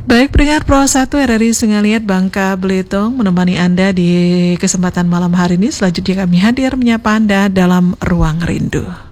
Baik, pendengar Pro 1 RRI Sengaliat Bangka Belitung menemani Anda di kesempatan malam hari ini. Selanjutnya kami hadir menyapa Anda dalam Ruang Rindu.